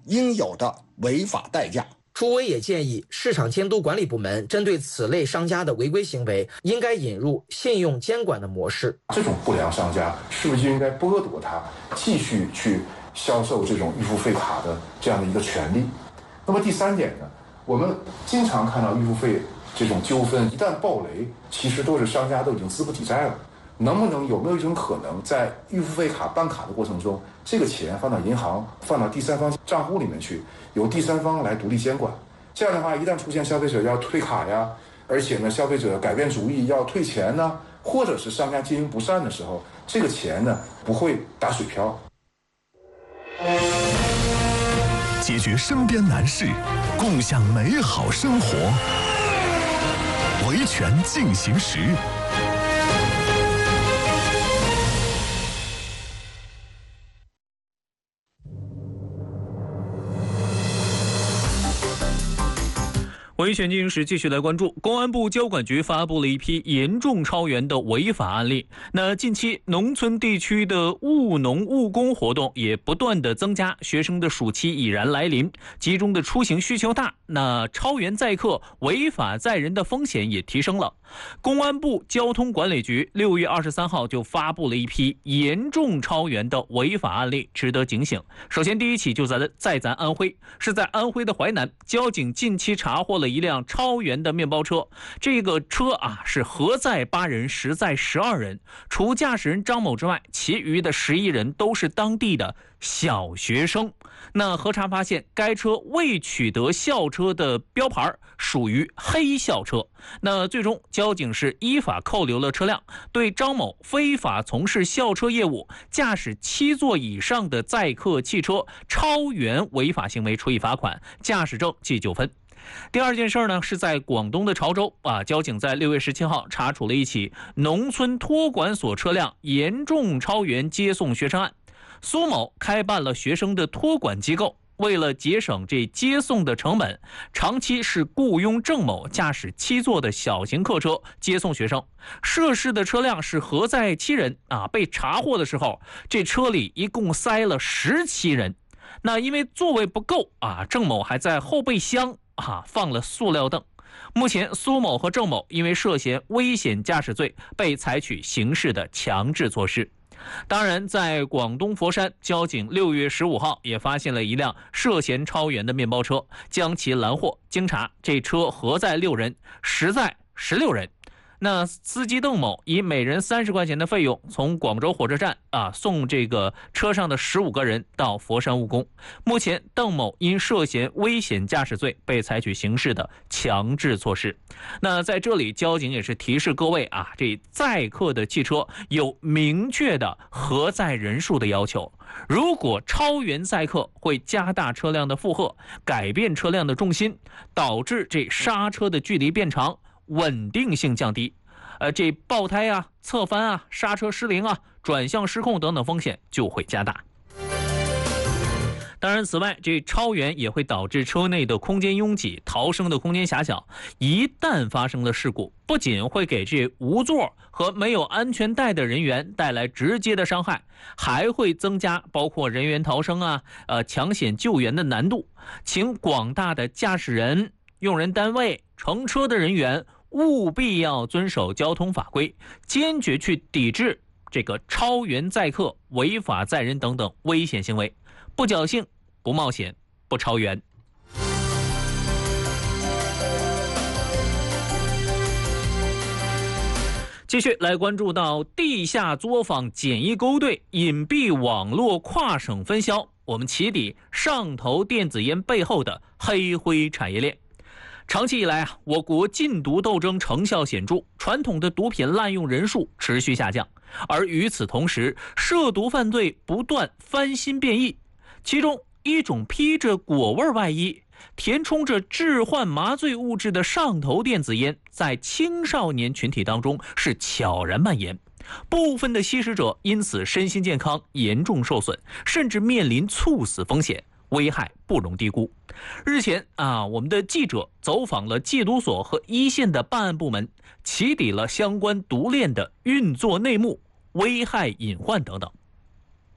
应有的违法代价。 朱威也建议市场监督管理部门针对此类商家的违规行为，应该引入信用监管的模式。 这种不良商家是不是就应该剥夺他继续去销售这种预付费卡的这样的一个权利？那么第三点呢，我们经常看到预付费这种纠纷一旦爆雷，其实都是商家都已经资不抵债了。有没有一种可能，在预付费卡办卡的过程中，这个钱放到银行、放到第三方账户里面去，由第三方来独立监管？这样的话，一旦出现消费者要退卡呀，而且呢，消费者改变主意要退钱呢，或者是商家经营不善的时候，这个钱呢不会打水漂。 解决身边难事，共享美好生活。维权进行时。 维权进行时，继续来关注公安部交管局发布了一批严重超员的违法案例。那近期农村地区的务农务工活动也不断的增加，学生的暑期已然来临，集中的出行需求大，那超员载客、违法载人的风险也提升了。公安部交通管理局6月23号就发布了一批严重超员的违法案例，值得警醒。首先第一起就在咱安徽，是在安徽的淮南，交警近期查获了一辆超员的面包车，这个车是核载8人，实载12人，除驾驶人张某之外，其余的11人都是当地的小学生。那核查发现，该车未取得校车的标牌，属于黑校车。那最终交警是依法扣留了车辆，对张某非法从事校车业务、驾驶7座以上的载客汽车超员违法行为处以罚款，驾驶证记9分。第二件事呢，是在广东的潮州交警在6月17号查处了一起农村托管所车辆严重超员接送学生案。苏某开办了学生的托管机构，为了节省这接送的成本，长期是雇佣郑某驾驶7座的小型客车接送学生。涉事的车辆是核载7人被查获的时候，这车里一共塞了17人。那因为座位不够郑某还在后备箱放了塑料凳。目前苏某和郑某因为涉嫌危险驾驶罪被采取刑事的强制措施。当然，在广东佛山，交警6月15号也发现了一辆涉嫌超员的面包车，将其拦获。经查，这车核载6人，实载16人。那司机邓某以每人30块钱的费用，从广州火车站送这个车上的15个人到佛山务工。目前邓某因涉嫌危险驾驶罪被采取刑事的强制措施。那在这里，交警也是提示各位这载客的汽车有明确的核载人数的要求，如果超员载客，会加大车辆的负荷，改变车辆的重心，导致这刹车的距离变长，稳定性降低，这爆胎侧翻刹车失灵转向失控等等风险就会加大。当然，此外，这超员也会导致车内的空间拥挤，逃生的空间狭小。一旦发生了事故，不仅会给这无座和没有安全带的人员带来直接的伤害，还会增加包括人员逃生抢险救援的难度。请广大的驾驶人、用人单位、乘车的人员务必要遵守交通法规，坚决去抵制这个超员载客、违法载人等等危险行为，不侥幸、不冒险、不超员。继续来关注到地下作坊简易勾兑、隐蔽网络跨省分销，我们起底上头电子烟背后的黑灰产业链。长期以来我国禁毒斗争成效显著，传统的毒品滥用人数持续下降，而与此同时，涉毒犯罪不断翻新变异。其中一种披着果味外衣、填充着致幻麻醉物质的上头电子烟，在青少年群体当中是悄然蔓延，部分的吸食者因此身心健康严重受损，甚至面临猝死风险，危害不容低估。日前我们的记者走访了戒毒所和一线的办案部门，起底了相关毒链的运作内幕、危害隐患等等。